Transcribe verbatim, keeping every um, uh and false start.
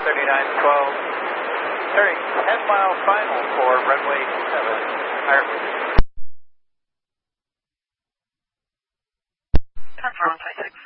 thirty-nine twelve, turning ten mile final for runway seven, Ireland. Confirm five six.